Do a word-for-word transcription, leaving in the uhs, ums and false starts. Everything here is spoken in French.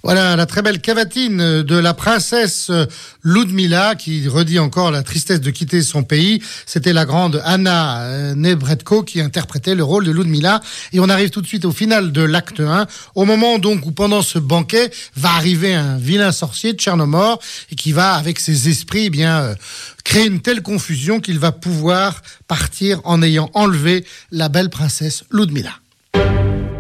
Voilà, la très belle cavatine de la princesse Ludmila, qui redit encore la tristesse de quitter son pays. C'était la grande Anna Nebretko qui interprétait le rôle de Ludmila. Et on arrive tout de suite au final de l'acte un, au moment donc où pendant ce banquet va arriver un vilain sorcier de Tchernomor et qui va, avec ses esprits, eh bien euh, créer une telle confusion qu'il va pouvoir partir en ayant enlevé la belle princesse Ludmila.